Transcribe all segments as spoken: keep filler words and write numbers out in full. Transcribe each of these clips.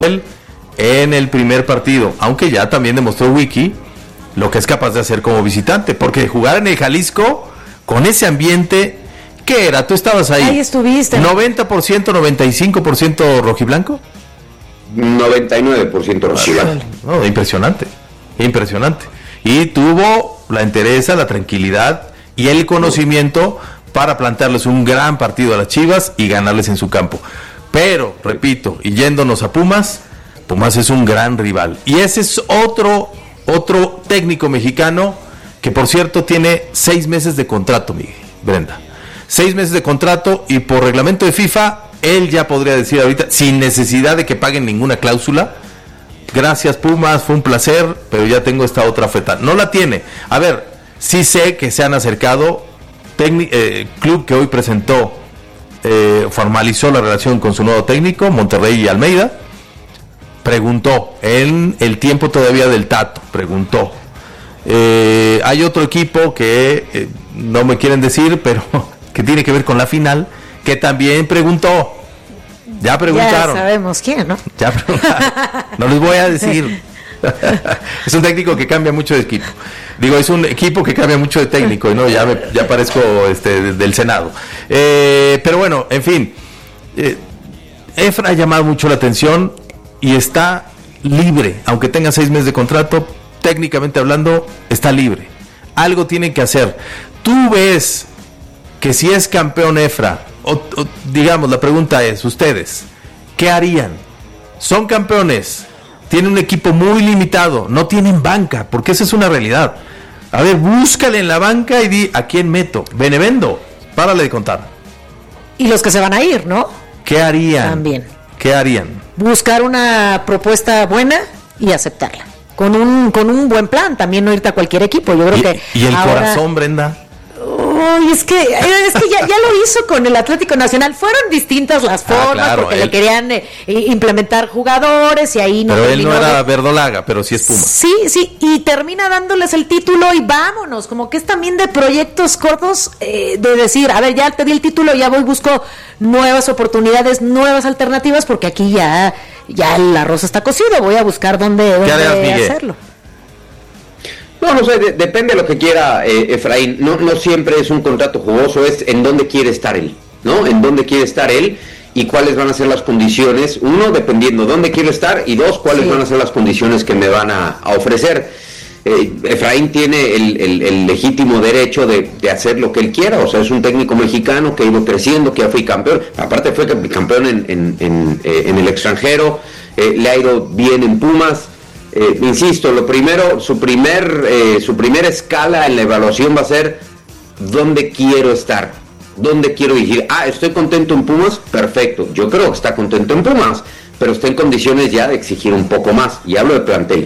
en el primer partido, aunque ya también demostró Wiki lo que es capaz de hacer como visitante, porque jugar en el Jalisco con ese ambiente, ¿qué era? ¿Tú estabas ahí? Ahí estuviste. ¿noventa por ciento, noventa y cinco por ciento rojiblanco? noventa y nueve por ciento rojiblanco. No, impresionante, impresionante. Y tuvo la entereza, la tranquilidad y el conocimiento para plantearles un gran partido a las Chivas y ganarles en su campo. Pero, repito, y yéndonos a Pumas, Pumas es un gran rival. Y ese es otro, otro técnico mexicano que, por cierto, tiene seis meses de contrato, Miguel, Brenda. Seis meses de contrato y por reglamento de FIFA, él ya podría decir ahorita, sin necesidad de que paguen ninguna cláusula, gracias Pumas, fue un placer, pero ya tengo esta otra oferta. No la tiene. A ver, sí sé que se han acercado, tecni- eh, club que hoy presentó, eh, formalizó la relación con su nuevo técnico, Monterrey y Almeida, preguntó, en el tiempo todavía del Tato, preguntó. Eh, hay otro equipo que eh, no me quieren decir, pero que tiene que ver con la final, que también preguntó. Ya preguntaron. Ya sabemos quién, ¿no? Ya preguntaron. No les voy a decir. Es un técnico que cambia mucho de equipo. Digo, es un equipo que cambia mucho de técnico, y no, ya me, ya parezco este del Senado. Eh, pero bueno, en fin. Eh, Efra ha llamado mucho la atención y está libre, aunque tenga seis meses de contrato, técnicamente hablando, está libre. Algo tienen que hacer. Tú ves que si es campeón Efra, o, o, digamos, la pregunta es, ustedes, ¿qué harían? Son campeones, tienen un equipo muy limitado, no tienen banca, porque esa es una realidad. A ver, búscale en la banca y di, ¿a quién meto? Benevendo, párale de contar. Y los que se van a ir, ¿no? ¿Qué harían? También. ¿Qué harían? Buscar una propuesta buena y aceptarla. Con un con un buen plan, también no irte a cualquier equipo. Yo creo ¿Y, que y el ahora... corazón, Brenda? Uy, es que, es que ya, ya lo hizo con el Atlético Nacional. Fueron distintas las formas, ah, claro, porque él... le querían eh, implementar jugadores y ahí no. Pero él no era de... verdolaga, pero sí es Puma. Sí, sí, y termina dándoles el título y vámonos. Como que es también de proyectos cortos, eh, de decir, a ver, ya te di el título, ya voy, busco nuevas oportunidades, nuevas alternativas, porque aquí ya, ya el arroz está cocido. Voy a buscar dónde, dónde hacerlo. No, no sé, de, depende de lo que quiera eh, Efraín. No, no siempre es un contrato jugoso, es en dónde quiere estar él, ¿no? En dónde quiere estar él y cuáles van a ser las condiciones. Uno, dependiendo dónde quiero estar, y dos, cuáles sí. van a ser las condiciones que me van a, a ofrecer. Eh, Efraín tiene el, el, el legítimo derecho de, de hacer lo que él quiera. O sea, es un técnico mexicano que ha ido creciendo, que ya fue campeón. Aparte fue campeón en, en, en, eh, en el extranjero, eh, le ha ido bien en Pumas. Eh, insisto, lo primero, su primer, eh, su primera escala en la evaluación va a ser dónde quiero estar, dónde quiero dirigir. Ah, estoy contento en Pumas, perfecto. Yo creo que está contento en Pumas, pero está en condiciones ya de exigir un poco más. Y hablo de plantel.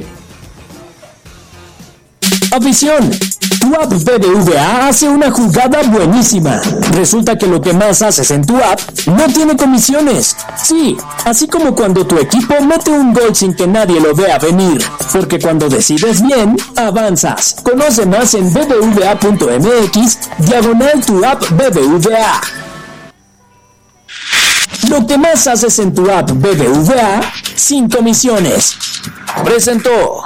Afición, tu app B B V A hace una jugada buenísima. Resulta que lo que más haces en tu app no tiene comisiones. Sí, así como cuando tu equipo mete un gol sin que nadie lo vea venir. Porque cuando decides bien, avanzas. Conoce más en bbva.mx, diagonal tu app B B V A. Lo que más haces en tu app B B V A, sin comisiones. Presentó.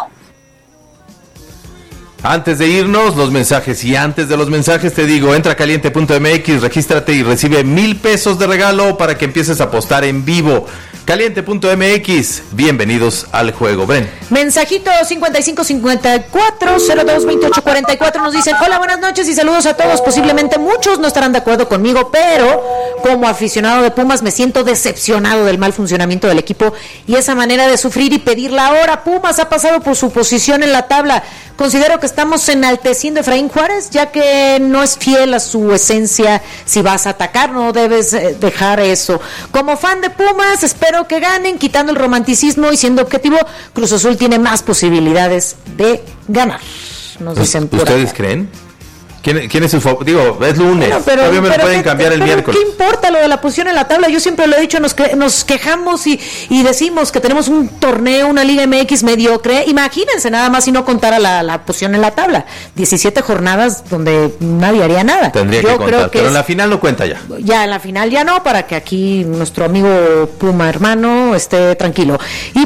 Antes de irnos, los mensajes. Y antes de los mensajes te digo, entra a caliente punto m x, regístrate y recibe mil pesos de regalo para que empieces a apostar en vivo. caliente punto m x, bienvenidos al juego. Bren. Mensajito cincuenta y cinco cincuenta y cuatro cero dos veintiocho cuarenta y cuatro nos dicen: hola, buenas noches y saludos a todos. Posiblemente muchos no estarán de acuerdo conmigo, pero como aficionado de Pumas me siento decepcionado del mal funcionamiento del equipo y esa manera de sufrir y pedir la hora. Pumas ha pasado por su posición en la tabla. Considero que estamos enalteciendo a Efraín Juárez, ya que no es fiel a su esencia. Si vas a atacar, no debes dejar eso. Como fan de Pumas, espero que ganen, quitando el romanticismo y siendo objetivo. Cruz Azul tiene más posibilidades de ganar. Nos dicen por ¿Ustedes acá. creen? ¿Quién, ¿Quién es su favorito? Digo, es lunes. Bueno, pero, todavía me pero, lo pueden pero, cambiar pero, el miércoles. ¿Qué importa lo de la posición en la tabla? Yo siempre lo he dicho, nos, que, nos quejamos y, y decimos que tenemos un torneo, una Liga M X mediocre. Imagínense nada más si no contara la, la posición en la tabla. diecisiete jornadas donde nadie haría nada. Tendría Yo que contar, creo que pero es, en la final no cuenta ya. Ya en la final ya no, para que aquí nuestro amigo Puma hermano esté tranquilo. Y